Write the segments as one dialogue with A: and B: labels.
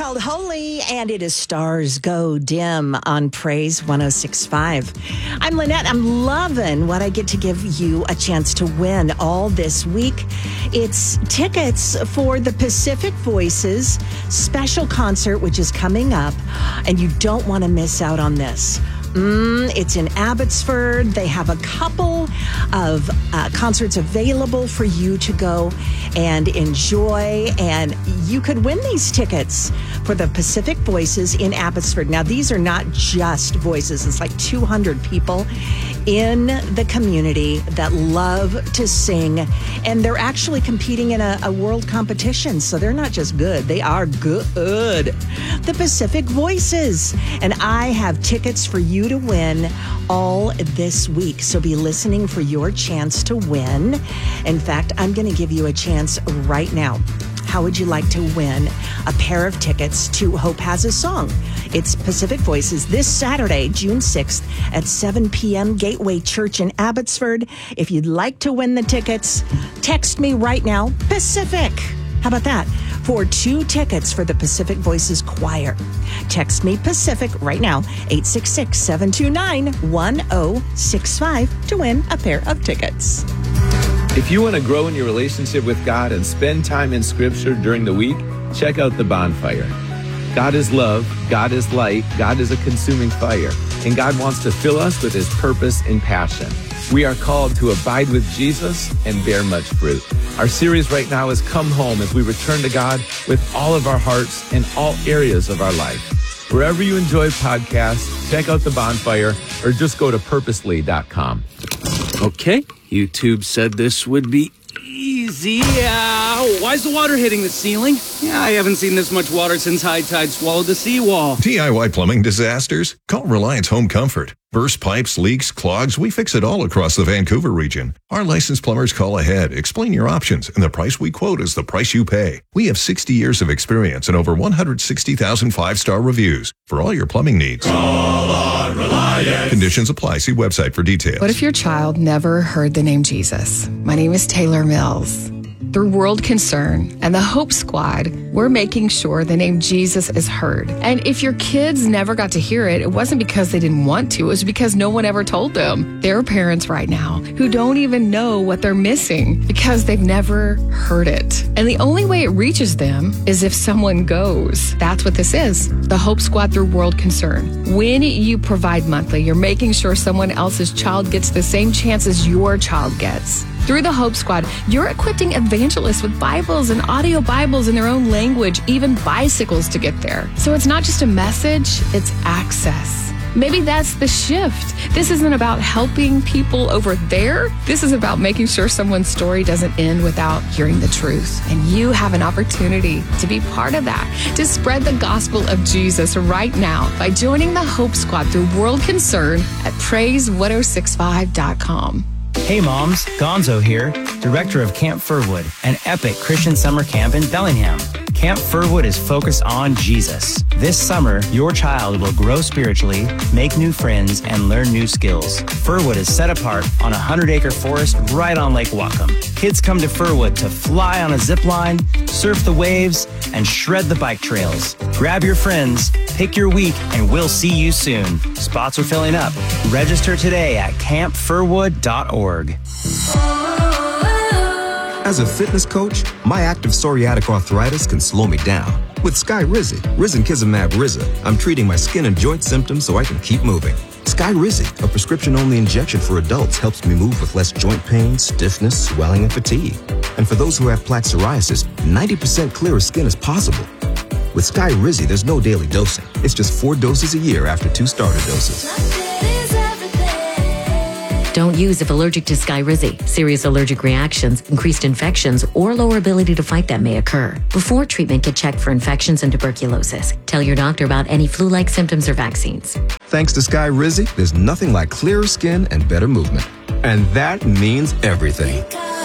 A: called Holy, and it is Stars Go Dim on Praise 106.5. I'm Lynette. I'm loving what I get to give you a chance to win all this week. It's tickets for the Pacific Voices special concert, which is coming up, and you don't want to miss out on this. It's in Abbotsford. They have a couple of concerts available for you to go and enjoy. And you could win these tickets for the Pacific Voices in Abbotsford. Now, these are not just voices. It's like 200 people in the community that love to sing. And they're actually competing in a world competition. So they're not just good. They are good. The Pacific Voices. And I have tickets for you to win all this week. So be listening for your chance to win. In fact, I'm going to give you a chance right now. How would you like to win a pair of tickets to Hope Has a Song? It's Pacific Voices this Saturday, June 6th at 7 p.m. Gateway Church in Abbotsford. If you'd like to win the tickets, text me right now, Pacific. How about that? For 2 tickets for the Pacific Voices Choir. Text me Pacific right now, 866-729-1065 to win a pair of tickets.
B: If you want to grow in your relationship with God and spend time in Scripture during the week, check out The Bonfire. God is love, God is light, God is a consuming fire, and God wants to fill us with His purpose and passion. We are called to abide with Jesus and bear much fruit. Our series right now is Come Home as we return to God with all of our hearts in all areas of our life. Wherever you enjoy podcasts, check out The Bonfire or just go to purposely.com.
C: Okay, YouTube said this would be easy. Why is the water hitting the ceiling? Yeah, I haven't seen this much water since high tide swallowed the seawall.
D: DIY plumbing disasters? Call Reliance Home Comfort. Burst pipes, leaks, clogs, we fix it all across the Vancouver region. Our licensed plumbers call ahead, explain your options, and the price we quote is the price you pay. We have 60 years of experience and over 160,000 5-star reviews for all your plumbing needs.
E: Call on Reliance.
D: Conditions apply. See website for details.
F: What if your child never heard the name Jesus? My name is Taylor Mills. Through World Concern and the Hope Squad, we're making sure the name Jesus is heard. And if your kids never got to hear it, it wasn't because they didn't want to, it was because no one ever told them. There are parents right now who don't even know what they're missing because they've never heard it. And the only way it reaches them is if someone goes. That's what this is, the Hope Squad through World Concern. When you provide monthly, you're making sure someone else's child gets the same chance as your child gets. Through the Hope Squad, you're equipping evangelists with Bibles and audio Bibles in their own language, even bicycles to get there. So it's not just a message, it's access. Maybe that's the shift. This isn't about helping people over there. This is about making sure someone's story doesn't end without hearing the truth. And you have an opportunity to be part of that, to spread the gospel of Jesus right now by joining the Hope Squad through World Concern at praise1065.com.
G: Hey moms, Gonzo here, director of Camp Furwood, an epic Christian summer camp in Bellingham. Camp Furwood is focused on Jesus. This summer, your child will grow spiritually, make new friends, and learn new skills. Furwood is set apart on a 100-acre forest right on Lake Whatcom. Kids come to Furwood to fly on a zip line, surf the waves, and shred the bike trails. Grab your friends, pick your week, and we'll see you soon. Spots are filling up. Register today at campfurwood.org.
H: As a fitness coach, my active psoriatic arthritis can slow me down. With Skyrizi, Risankizumab Riza, I'm treating my skin and joint symptoms so I can keep moving. Skyrizi, a prescription-only injection for adults, helps me move with less joint pain, stiffness, swelling, and fatigue. And for those who have plaque psoriasis, 90% clearer skin is possible. With Skyrizi, there's no daily dosing. It's just 4 doses a year after 2 starter doses.
I: Don't use if allergic to Skyrizi. Serious allergic reactions, increased infections, or lower ability to fight them may occur. Before treatment, get checked for infections and tuberculosis. Tell your doctor about any flu-like symptoms or vaccines.
H: Thanks to Skyrizi, there's nothing like clearer skin and better movement. And that means everything.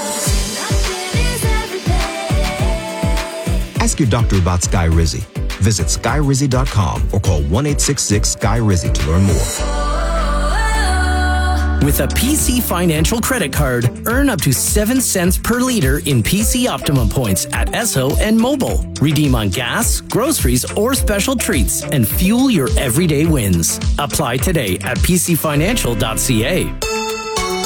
H: Ask your doctor about Skyrizi. Visit Skyrizi.com or call 1-866-SKY-RIZI to learn more.
J: With a PC Financial credit card, earn up to 7 cents per liter in PC Optimum points at Esso and Mobile. Redeem on gas, groceries, or special treats and fuel your everyday wins. Apply today at pcfinancial.ca.